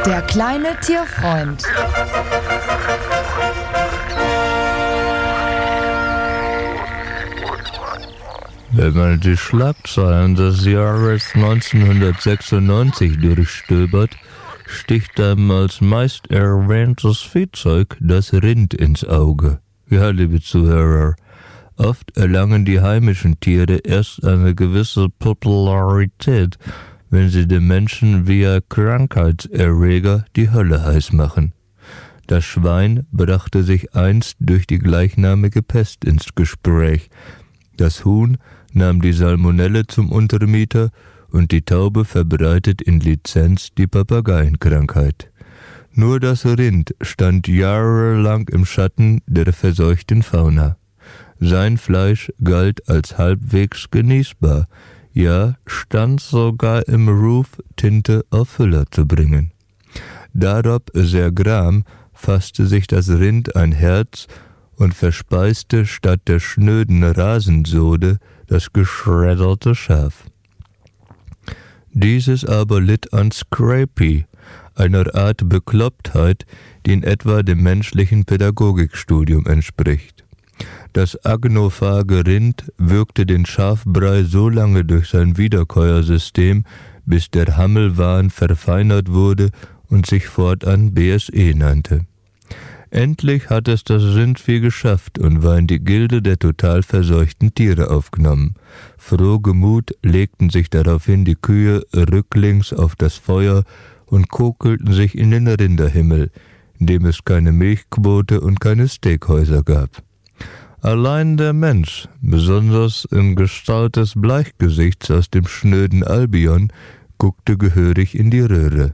Der kleine Tierfreund. Wenn man die Schlagzeilen des Jahres 1996 durchstöbert, sticht einem als meist erwähntes Viehzeug das Rind ins Auge. Ja, liebe Zuhörer, oft erlangen die heimischen Tiere erst eine gewisse Popularität, wenn sie den Menschen via Krankheitserreger die Hölle heiß machen. Das Schwein brachte sich einst durch die gleichnamige Pest ins Gespräch. Das Huhn nahm die Salmonelle zum Untermieter und die Taube verbreitet in Lizenz die Papageienkrankheit. Nur das Rind stand jahrelang im Schatten der verseuchten Fauna. Sein Fleisch galt als halbwegs genießbar, ja, stand sogar im Ruf, Tinte auf Füller zu bringen. Darob sehr gram fasste sich das Rind ein Herz und verspeiste statt der schnöden Rasensode das geschredderte Schaf. Dieses aber litt an Scrapie, einer Art Beklopptheit, die in etwa dem menschlichen Pädagogikstudium entspricht. Das agnophage Rind wirkte den Schafbrei so lange durch sein Wiederkäuersystem, bis der Hammelwahn verfeinert wurde und sich fortan BSE nannte. Endlich hat es das Rindvieh geschafft und war in die Gilde der total verseuchten Tiere aufgenommen. Frohgemut legten sich daraufhin die Kühe rücklings auf das Feuer und kokelten sich in den Rinderhimmel, in dem es keine Milchquote und keine Steakhäuser gab. Allein der Mensch, besonders in Gestalt des Bleichgesichts aus dem schnöden Albion, guckte gehörig in die Röhre.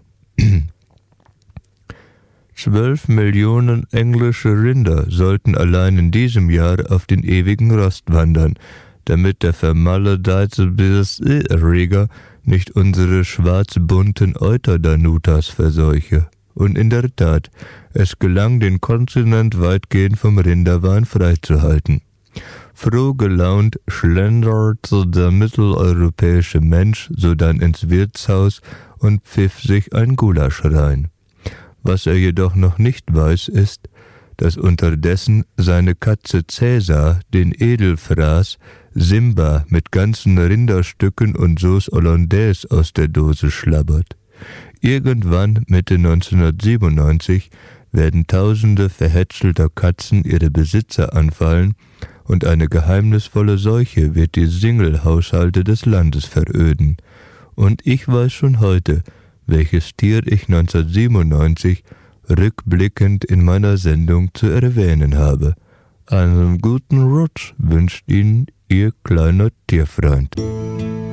12 Millionen englische Rinder sollten allein in diesem Jahr auf den ewigen Rost wandern, damit der vermaledeite BSE-Erreger nicht unsere schwarz-bunten Euterdanutas verseuche. Und in der Tat, es gelang, den Kontinent weitgehend vom Rinderwahn freizuhalten. Froh gelaunt schlenderte der mitteleuropäische Mensch sodann ins Wirtshaus und pfiff sich ein Gulasch rein. Was er jedoch noch nicht weiß, ist, dass unterdessen seine Katze Cäsar den Edelfraß Simba mit ganzen Rinderstücken und Sauce Hollandaise aus der Dose schlabbert. Irgendwann, Mitte 1997, werden Tausende verhätschelter Katzen ihre Besitzer anfallen und eine geheimnisvolle Seuche wird die Single-Haushalte des Landes veröden. Und ich weiß schon heute, welches Tier ich 1997 rückblickend in meiner Sendung zu erwähnen habe. Einen guten Rutsch wünscht Ihnen Ihr kleiner Tierfreund.